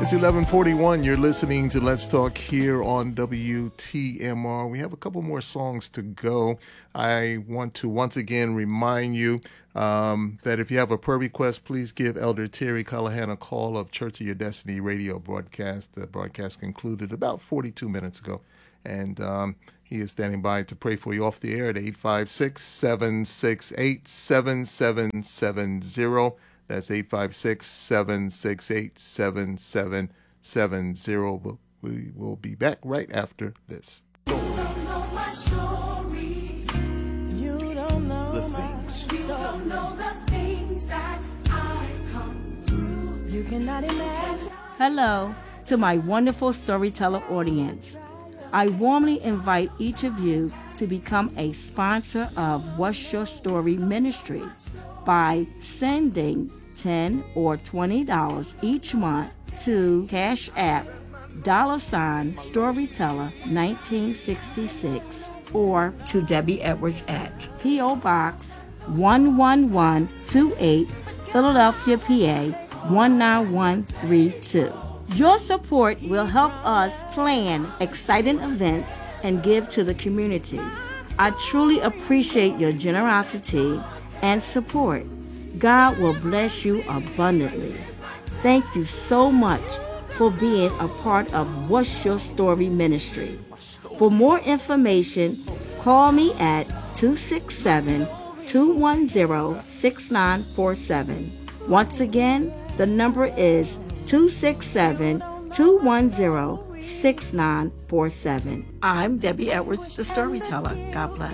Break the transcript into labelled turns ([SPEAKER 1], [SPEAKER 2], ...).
[SPEAKER 1] It's 11:41. You're listening to Let's Talk here on WTMR. We have a couple more songs to go. I want to once again remind you that if you have a prayer request, please give Elder Terry Callahan a call of Church of Your Destiny radio broadcast. The broadcast concluded about 42 minutes ago. And he is standing by to pray for you off the air at 856-768-7770. That's 856-768-7770. We will be back right after this.
[SPEAKER 2] You don't know my story. You don't know the things. You don't know the things that I've come through. You cannot imagine.
[SPEAKER 3] Hello to my wonderful storyteller audience. I warmly invite each of you to become a sponsor of What's Your Story Ministry by sending $10 or $20 each month to Cash App $Storyteller 1966 or to Debbie Edwards at P.O. Box 11128 Philadelphia, PA 19132. Your support will help us plan exciting events and give to the community. I truly appreciate your generosity and support. God will bless you abundantly. Thank you so much for being a part of What's Your Story Ministry. For more information, call me at 267-210-6947. Once again, the number is 267-210-6947. I'm Debbie Edwards, the storyteller. God bless.